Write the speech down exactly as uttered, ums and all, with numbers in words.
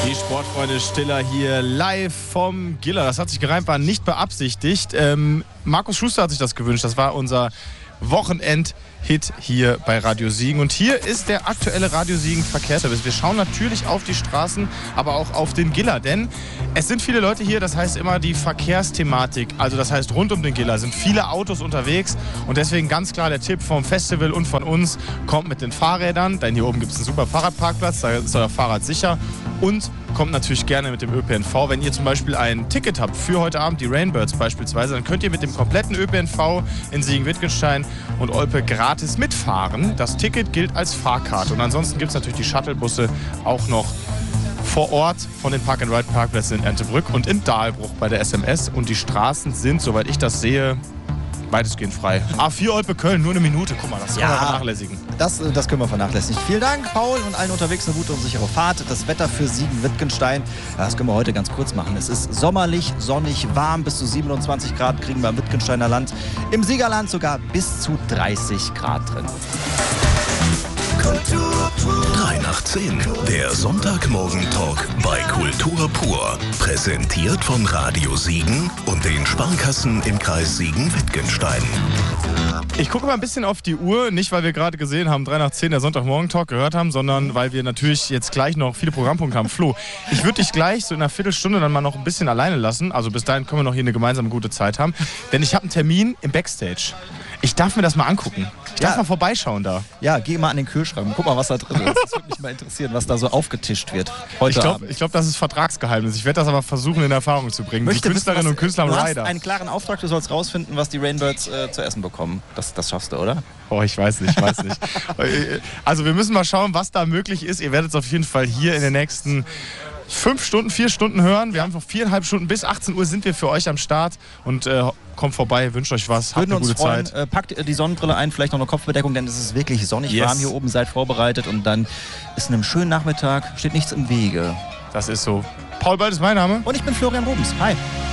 Die Sportfreunde Stiller hier live vom Giller. Das hat sich gereimt, war nicht beabsichtigt. Ähm, Markus Schuster hat sich das gewünscht. Das war unser Wochenend-Hit hier bei Radio Siegen. Und hier ist der aktuelle Radio Siegen Verkehrsservice. Wir schauen natürlich auf die Straßen, aber auch auf den Giller. Denn es sind viele Leute hier, das heißt immer die Verkehrsthematik. Also das heißt rund um den Giller sind viele Autos unterwegs. Und deswegen ganz klar der Tipp vom Festival und von uns, kommt mit den Fahrrädern. Denn hier oben gibt es einen super Fahrradparkplatz, da ist euer Fahrrad sicher. Und kommt natürlich gerne mit dem Ö P N V. Wenn ihr zum Beispiel ein Ticket habt für heute Abend, die Rainbirds beispielsweise, dann könnt ihr mit dem kompletten Ö P N V in Siegen-Wittgenstein und Olpe gratis mitfahren. Das Ticket gilt als Fahrkarte. Und ansonsten gibt es natürlich die Shuttlebusse auch noch vor Ort von den Park-and-Ride-Parkplätzen in Erndtebrück und in Dahlbruch bei der S M S. Und die Straßen sind, soweit ich das sehe, weitestgehend frei. A vier Olpe Köln, nur eine Minute. Guck mal, das kann man vernachlässigen. Das, das können wir vernachlässigen. Vielen Dank, Paul, und allen unterwegs eine gute und sichere Fahrt. Das Wetter für Siegen-Wittgenstein, das können wir heute ganz kurz machen. Es ist sommerlich, sonnig, warm, bis zu siebenundzwanzig Grad kriegen wir im Wittgensteiner Land. Im Siegerland sogar bis zu dreißig Grad drin. drei nach zehn, der Sonntagmorgen-Talk bei Kultur pur. Präsentiert von Radio Siegen und den Sparkassen im Kreis Siegen-Wittgenstein. Ich gucke mal ein bisschen auf die Uhr, nicht weil wir gerade gesehen haben, drei nach zehn der Sonntagmorgen-Talk gehört haben, sondern weil wir natürlich jetzt gleich noch viele Programmpunkte haben. Flo, ich würde dich gleich so in einer Viertelstunde dann mal noch ein bisschen alleine lassen. Also bis dahin können wir noch hier eine gemeinsame gute Zeit haben. Denn ich habe einen Termin im Backstage. Ich darf mir das mal angucken. Ich darf Ja. mal vorbeischauen da. Ja, geh mal an den Kühlschrank. Guck mal, was da drin ist. Das würde mich mal interessieren, was da so aufgetischt wird heute Ich glaube, Abend. ich glaub, das ist Vertragsgeheimnis. Ich werde das aber versuchen, in Erfahrung zu bringen. Möchte die Künstlerinnen wissen, und Künstler am du hast Rider. einen klaren Auftrag, du sollst rausfinden, was die Rainbirds äh, zu essen bekommen. Das, das schaffst du, oder? Oh, ich weiß nicht, ich weiß nicht. Also wir müssen mal schauen, was da möglich ist. Ihr werdet es auf jeden Fall hier in den nächsten fünf Stunden, vier Stunden hören. Wir haben noch viereinhalb Stunden. Bis achtzehn Uhr sind wir für euch am Start. Und äh, kommt vorbei, wünscht euch was, habt Würden eine uns gute freuen. Zeit. Äh, packt die Sonnenbrille ein, vielleicht noch eine Kopfbedeckung, denn es ist wirklich sonnig Yes. warm hier oben. Seid vorbereitet und dann ist einem schönen Nachmittag, steht nichts im Wege. Das ist so. Paul Bald ist mein Name. Und ich bin Florian Rubens. Hi.